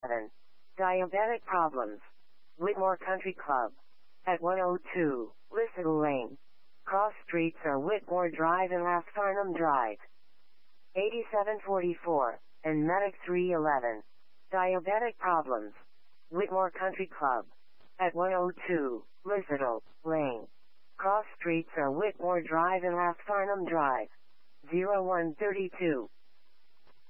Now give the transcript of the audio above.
Diabetic problems. Whitmore Country Club. At 102, Lissettle Lane. Cross streets are Whitmore Drive and Last Farnham Drive. 8744, and Medic 311. Diabetic problems. Whitmore Country Club. At 102, Lissettle Lane. Cross streets are Whitmore Drive and Last Farnham Drive. 0132,